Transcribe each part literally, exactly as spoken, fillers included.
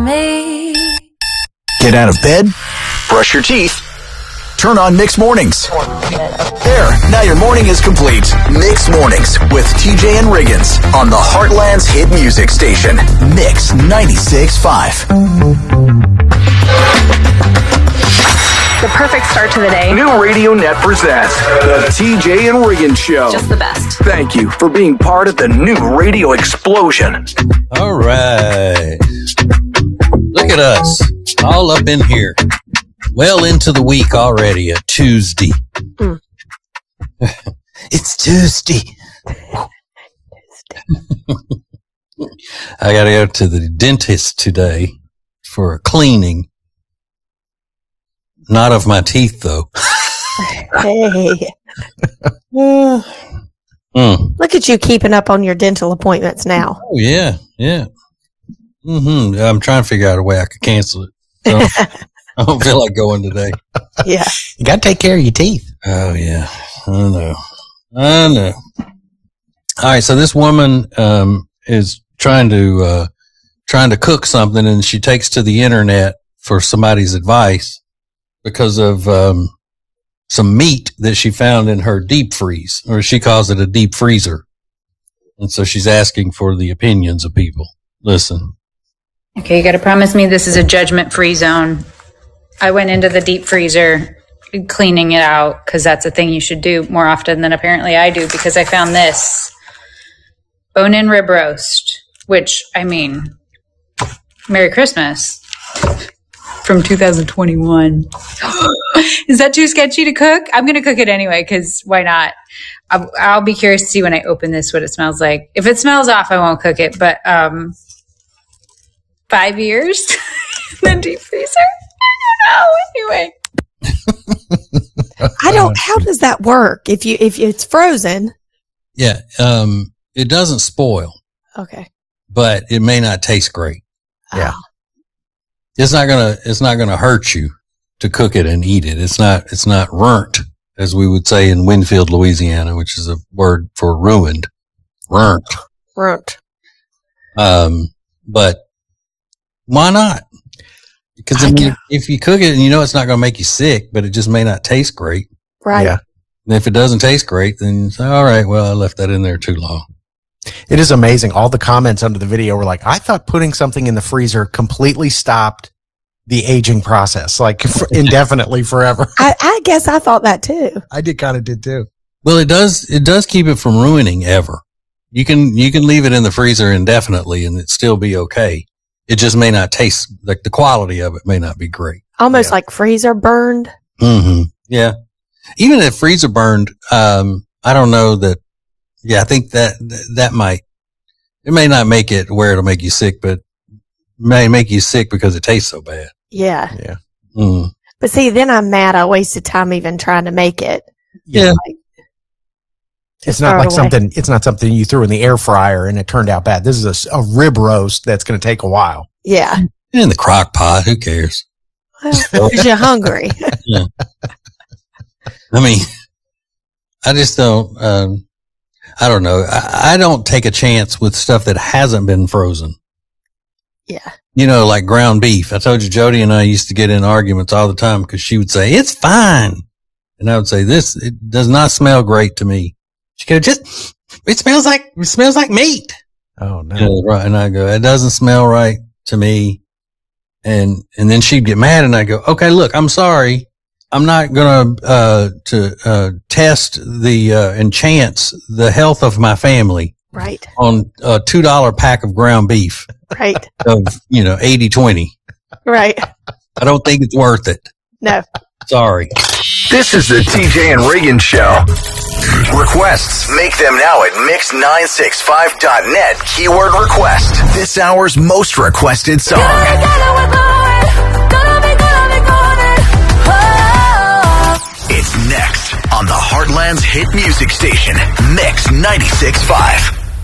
me. Get out of bed, brush your teeth, turn on Mix Mornings. There, now your morning is complete. Mix Mornings with T J and Riggins on the Heartland's hit music station, Mix ninety-six point five. The perfect start to the day. New Radio Net presents the T J and Riggins Show. Just the best. Thank you for being part of the new radio explosion. All right. Look at us, all up in here. Well into the week already, a Tuesday. Mm. It's Tuesday. I got to go to the dentist today for a cleaning. Not of my teeth, though. Hey. mm. Look at you keeping up on your dental appointments now. Oh, yeah, yeah. Mm-hmm. I'm trying to figure out a way I could cancel it. So I don't feel like going today. Yeah. You got to take care of your teeth. Oh, yeah. I know. I know. All right. So this woman um, is trying to uh, trying to cook something, and she takes to the internet for somebody's advice because of um, some meat that she found in her deep freeze, or she calls it a deep freezer. And so she's asking for the opinions of people. Listen. Okay, you got to promise me this is a judgment-free zone. I went into the deep freezer cleaning it out because that's a thing you should do more often than apparently I do, because I found this bone-in rib roast, which, I mean, Merry Christmas from two thousand twenty-one. Is that too sketchy to cook? I'm going to cook it anyway because why not? I'll, I'll be curious to see when I open this what it smells like. If it smells off, I won't cook it, but um, five years in the deep freezer? I don't know. Anyway. I don't, how does that work? If you, if it's frozen. Yeah. Um, it doesn't spoil. Okay. But it may not taste great. Yeah. Oh. It's not gonna, it's not gonna hurt you to cook it and eat it. It's not, it's not ruined, as we would say in Winfield, Louisiana, which is a word for ruined. Ruined. Ruined. Um, but why not? Because I mean, if you cook it and you know it's not going to make you sick, but it just may not taste great. Right. Yeah. And if it doesn't taste great, then you say, all right, well, I left that in there too long. It is amazing. All the comments under the video were like, I thought putting something in the freezer completely stopped the aging process, like for indefinitely forever. I, I guess I thought that too. I did kind of did too. Well, it does, it does keep it from ruining ever. You can, you can leave it in the freezer indefinitely and it still be okay. It just may not taste, like the quality of it may not be great. Almost Yeah. like freezer burned. Mm-hmm. Yeah. Even if freezer burned, um, I don't know that, yeah, I think that, that might, it may not make it where it'll make you sick, but may make you sick because it tastes so bad. Yeah. Yeah. Mm. But see, then I'm mad I wasted time even trying to make it. Yeah. Like, It's just not throw it like away. something, it's not something you threw in the air fryer and it turned out bad. This is a, s- a rib roast that's going to take a while. Yeah. In the crock pot, who cares? Well, because you're hungry. Yeah. I mean, I just don't, um, I don't know. I, I don't take a chance with stuff that hasn't been frozen. Yeah. You know, like ground beef. I told you Jody and I used to get in arguments all the time because she would say, it's fine. And I would say, this, it does not smell great to me. She go, just, it smells like, it smells like meat. Oh, no. You know, right. And I go, it doesn't smell right to me. And, and then she'd get mad and I go, okay, look, I'm sorry. I'm not going to, uh, to, uh, test the, uh, and chance the health of my family Right. on a two dollar pack of ground beef Right. of, you know, eighty twenty. Right. I don't think it's worth it. No. Sorry. This is the T J and Riggins Show. Requests, make them now at mix nine six five dot net. Keyword request. This hour's most requested song. It's next on the Heartland's hit music station, Mix ninety-six point five.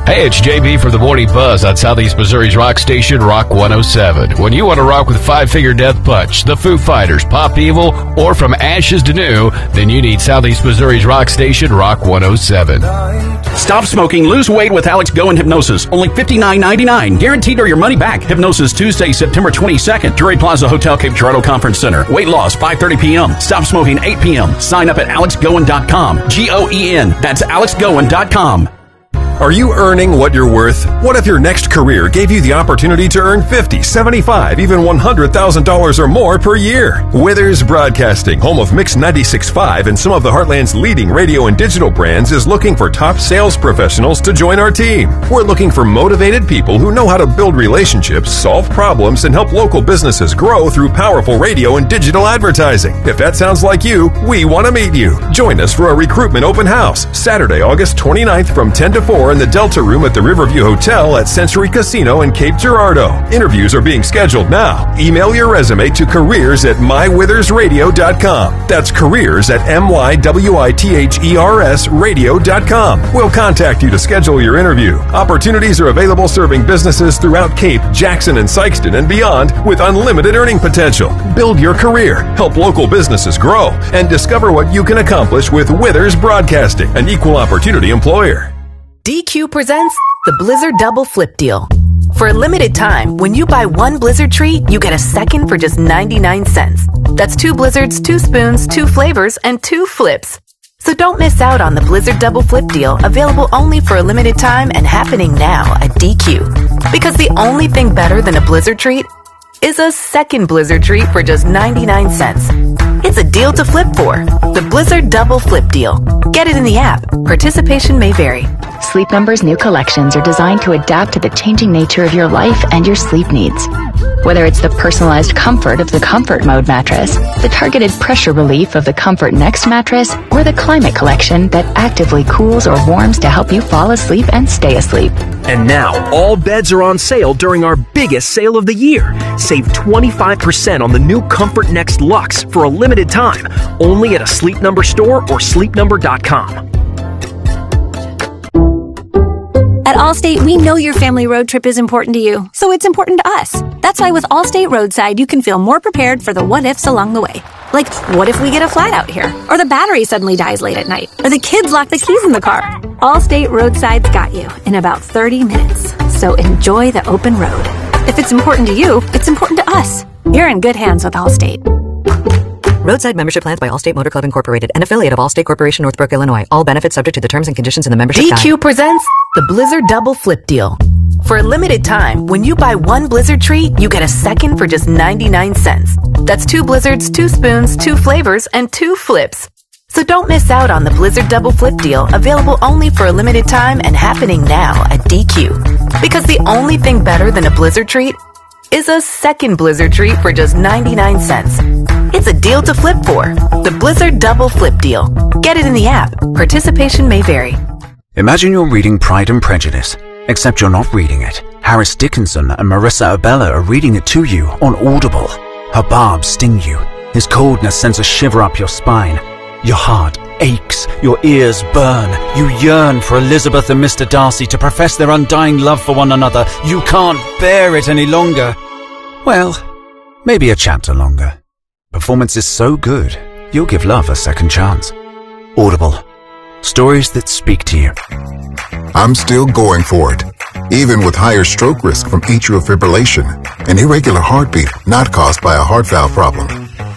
Hey, it's J B for the Morning Buzz on Southeast Missouri's rock station, Rock one oh seven. When you want to rock with Five Finger Death Punch, the Foo Fighters, Pop Evil, or From Ashes to New, then you need Southeast Missouri's rock station, Rock one oh seven. Stop smoking, lose weight with Alex Go and Hypnosis. Only fifty-nine ninety-nine. Guaranteed or your money back. Hypnosis Tuesday, September twenty-second. Drury Plaza Hotel, Cape Girardeau Conference Center. Weight loss, five thirty p.m. Stop smoking, eight p.m. Sign up at alex goen dot com. G O E N. That's alex goen dot com. Are you earning what you're worth? What if your next career gave you the opportunity to earn fifty, seventy-five, even one hundred thousand dollars or more per year? Withers Broadcasting, home of Mix ninety-six point five and some of the Heartland's leading radio and digital brands, is looking for top sales professionals to join our team. We're looking for motivated people who know how to build relationships, solve problems, and help local businesses grow through powerful radio and digital advertising. If that sounds like you, we want to meet you. Join us for a recruitment open house, Saturday, August twenty-ninth from ten to four in the Delta Room at the Riverview Hotel at Century Casino in Cape Girardeau. Interviews are being scheduled now. Email your resume to careers at my withers radio dot com. That's careers at M Y W I T H E R S radio dot com. We'll contact you to schedule your interview. Opportunities are available serving businesses throughout Cape, Jackson, and Sykeston and beyond with unlimited earning potential. Build your career, help local businesses grow, and discover what you can accomplish with Withers Broadcasting, an equal opportunity employer. D Q presents the Blizzard Double Flip Deal. For a limited time, when you buy one Blizzard treat, you get a second for just ninety-nine cents. That's two Blizzards, two spoons, two flavors, and two flips. So don't miss out on the Blizzard Double Flip Deal, available only for a limited time and happening now at D Q. Because the only thing better than a Blizzard treat is a second Blizzard treat for just ninety-nine cents. It's a deal to flip for. The Blizzard Double Flip Deal. Get it in the app. Participation may vary. Sleep Number's new collections are designed to adapt to the changing nature of your life and your sleep needs. Whether it's the personalized comfort of the Comfort Mode mattress, the targeted pressure relief of the Comfort Next mattress, or the Climate Collection that actively cools or warms to help you fall asleep and stay asleep. And now, all beds are on sale during our biggest sale of the year. Save twenty-five percent on the new Comfort Next Luxe for a limited time, only at a Sleep Number store or sleep number dot com. At Allstate, we know your family road trip is important to you, so it's important to us. That's why with Allstate Roadside, you can feel more prepared for the what-ifs along the way. Like, what if we get a flat out here? Or the battery suddenly dies late at night? Or the kids lock the keys in the car? Allstate Roadside's got you in about thirty minutes. So enjoy the open road. If it's important to you, it's important to us. You're in good hands with Allstate. Roadside membership plans by Allstate Motor Club Incorporated, an affiliate of Allstate Corporation, Northbrook, Illinois. All benefits subject to the terms and conditions in the membership guide. D Q presents the Blizzard Double Flip Deal. For a limited time, when you buy one Blizzard treat, you get a second for just ninety-nine cents. That's two Blizzards, two spoons, two flavors, and two flips. So don't miss out on the Blizzard Double Flip Deal, available only for a limited time and happening now at D Q. Because the only thing better than a Blizzard treat is a second Blizzard treat for just ninety-nine cents. It's a deal to flip for. The Blizzard Double Flip Deal. Get it in the app. Participation may vary. Imagine you're reading Pride and Prejudice, except you're not reading it. Harris Dickinson and Marissa Abella are reading it to you on Audible. Her barbs sting you. His coldness sends a shiver up your spine. Your heart aches. Your ears burn. You yearn for Elizabeth and Mister Darcy to profess their undying love for one another. You can't bear it any longer. Well, maybe a chapter longer. Performance is so good, you'll give love a second chance. Audible. Stories that speak to you. I'm still going for it, even with higher stroke risk from atrial fibrillation, an irregular heartbeat not caused by a heart valve problem.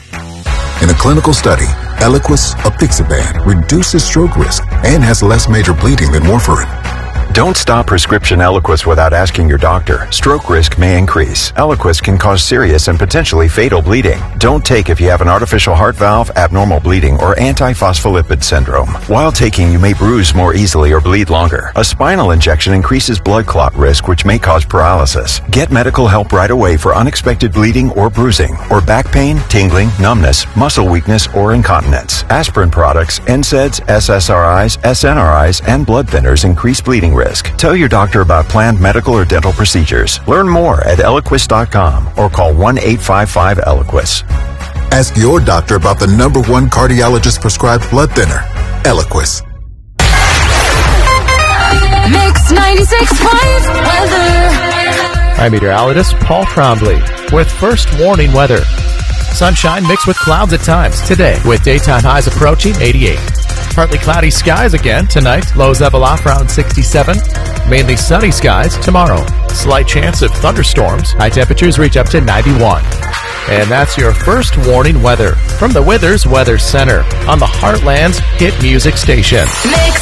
In a clinical study, Eliquis apixaban reduces stroke risk and has less major bleeding than warfarin. Don't stop prescription Eliquis without asking your doctor. Stroke risk may increase. Eliquis can cause serious and potentially fatal bleeding. Don't take if you have an artificial heart valve, abnormal bleeding, or antiphospholipid syndrome. While taking, you may bruise more easily or bleed longer. A spinal injection increases blood clot risk, which may cause paralysis. Get medical help right away for unexpected bleeding or bruising, or back pain, tingling, numbness, muscle weakness, or incontinence. Aspirin products, N SAIDs, S S R Is, S N R Is, and blood thinners increase bleeding risk. Tell your doctor about planned medical or dental procedures. Learn more at Eliquis dot com or call one eight five five Eliquis. Ask your doctor about the number one cardiologist prescribed blood thinner, Eliquis. Mix Mix ninety-six point five weather. I'm meteorologist Paul Trombley with first warning weather. Sunshine mixed with clouds at times today, with daytime highs approaching eighty-eight. Partly cloudy skies again tonight, lows level off around sixty-seven. Mainly sunny skies tomorrow. Slight chance of thunderstorms. High temperatures reach up to ninety-one. And that's your first warning weather from the Withers Weather Center on the Heartland's hit music station. Mix